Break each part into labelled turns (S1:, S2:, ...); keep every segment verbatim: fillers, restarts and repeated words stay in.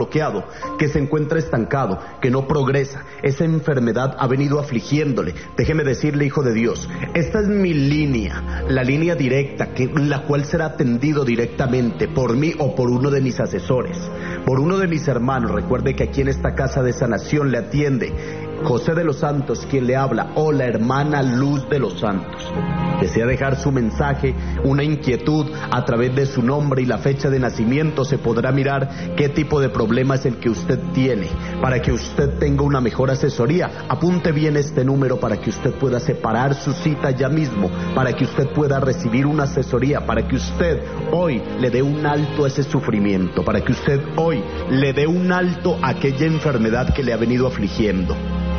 S1: bloqueado, que se encuentra estancado, que no progresa. Esa enfermedad ha venido afligiéndole. Déjeme decirle, hijo de Dios, esta es mi línea, la línea directa, que, la cual será atendido directamente por mí o por uno de mis asesores, por uno de mis hermanos. Recuerde que aquí en esta casa de sanación le atiende José de los Santos, quien le habla, o la hermana Luz de los Santos. Desea dejar su mensaje, una inquietud, a través de su nombre y la fecha de nacimiento se podrá mirar qué tipo de problema es el que usted tiene, para que usted tenga una mejor asesoría. Apunte bien este número para que usted pueda separar su cita ya mismo, para que usted pueda recibir una asesoría, para que usted hoy le dé un alto a ese sufrimiento, para que usted hoy le dé un alto a aquella enfermedad que le ha venido afligiendo.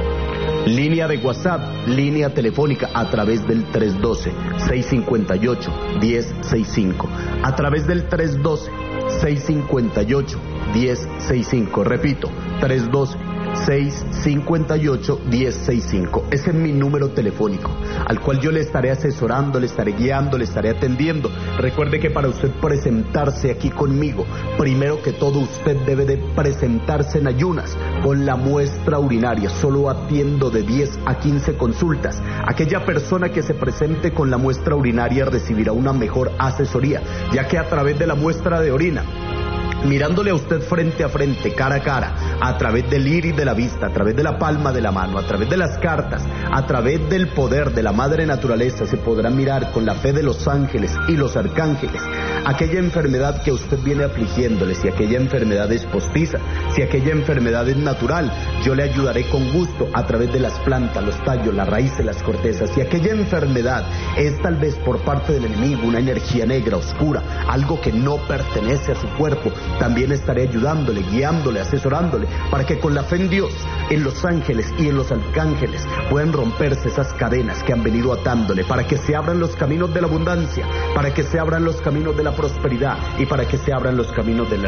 S1: Línea de WhatsApp, línea telefónica a través del tres uno dos, seis cinco ocho, uno cero seis cinco, a través del tres uno dos, seis cinco ocho, uno cero seis cinco, repito, tres uno dos, seis cinco ocho, uno cero seis cinco. Ese es mi número telefónico, al cual yo le estaré asesorando, le estaré guiando, le estaré atendiendo. Recuerde que para usted presentarse aquí conmigo, primero que todo usted debe de presentarse en ayunas con la muestra urinaria. Solo atiendo de diez a quince consultas. Aquella persona que se presente con la muestra urinaria recibirá una mejor asesoría, ya que a través de la muestra de orina, mirándole a usted frente a frente, cara a cara, a través del iris de la vista, a través de la palma de la mano, a través de las cartas, a través del poder de la madre naturaleza, se podrá mirar con la fe de los ángeles y los arcángeles aquella enfermedad que usted viene afligiéndole. Si aquella enfermedad es postiza, si aquella enfermedad es natural, yo le ayudaré con gusto a través de las plantas, los tallos, las raíces, las cortezas. Si aquella enfermedad es tal vez por parte del enemigo, una energía negra, oscura, algo que no pertenece a su cuerpo, también estaré ayudándole, guiándole, asesorándole, para que con la fe en Dios, en los ángeles y en los arcángeles puedan romperse esas cadenas que han venido atándole, para que se abran los caminos de la abundancia, para que se abran los caminos de la prosperidad y para que se abran los caminos de la...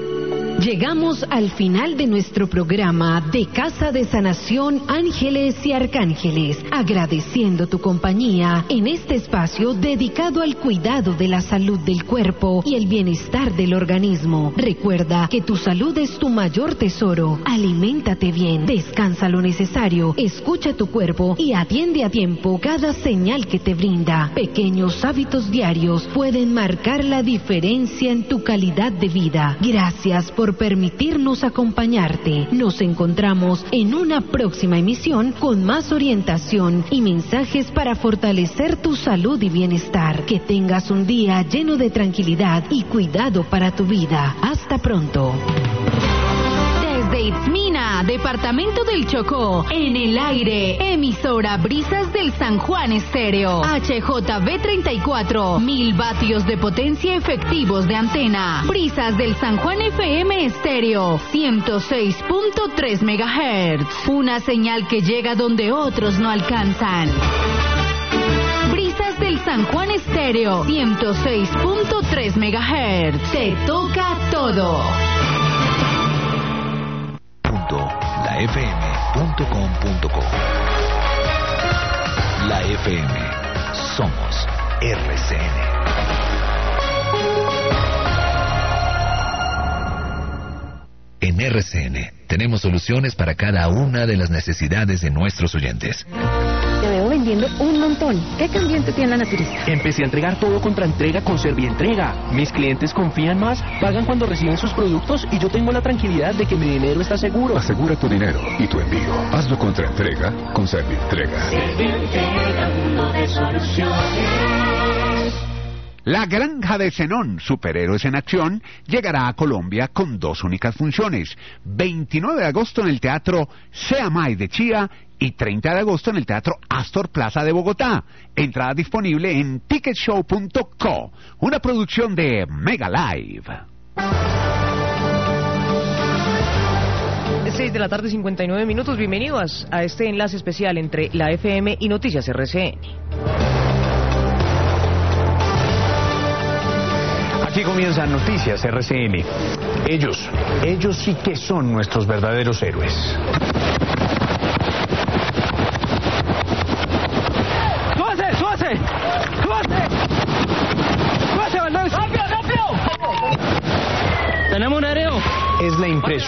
S2: Llegamos al final de nuestro programa de Casa de Sanación Ángeles y Arcángeles, agradeciendo tu compañía en este espacio dedicado al cuidado de la salud del cuerpo y el bienestar del organismo. Recuerda que tu salud es tu mayor tesoro. Aliméntate bien, descansa lo necesario, escucha tu cuerpo y atiende a tiempo cada señal que te brinda. Pequeños hábitos diarios pueden marcar la diferencia en tu calidad de vida. Gracias por permitirnos acompañarte. Nos encontramos en una próxima emisión con más orientación y mensajes para fortalecer tu salud y bienestar. Que tengas un día lleno de tranquilidad y cuidado para tu vida. Hasta pronto. Desde Itzmina, departamento del Chocó, en el aire, emisora Brisas del San Juan Estéreo, H J B treinta y cuatro, mil vatios de potencia efectivos de antena. Brisas del San Juan F M Estéreo, ciento seis punto tres megahertz, una señal que llega donde otros no alcanzan. Brisas del San Juan Estéreo, ciento seis punto tres megahertz, te toca todo.
S3: La F M punto com punto co. La F M. Somos R C N. En R C N tenemos soluciones para cada una de las necesidades de nuestros oyentes.
S4: Te veo vendiendo un montón. ¿Qué cambió en tu tienda naturista?
S5: Empecé a entregar todo contra entrega con Servientrega. Mis clientes confían más, pagan cuando reciben sus productos y yo tengo la tranquilidad de que mi dinero está seguro.
S6: Asegura tu dinero y tu envío. Hazlo contra entrega con Servientrega.
S7: Servientrega, mundo de soluciones.
S8: La Granja de Zenón, superhéroes en acción, llegará a Colombia con dos únicas funciones. veintinueve de agosto en el Teatro Seamay de Chía y treinta de agosto en el Teatro Astor Plaza de Bogotá. Entrada disponible en ticket show punto co, una producción de Mega Live.
S9: seis de la tarde, cincuenta y nueve minutos. Bienvenidos a este enlace especial entre la F M y Noticias R C N.
S10: Aquí comienzan Noticias R C N. Ellos, ellos sí que son nuestros verdaderos héroes.
S11: ¡Súbase, súbase! ¡Súbase! ¡Súbase, Valdés! ¡Rápido, rápido! ¡Tenemos un aéreo!
S10: Es la impresionante.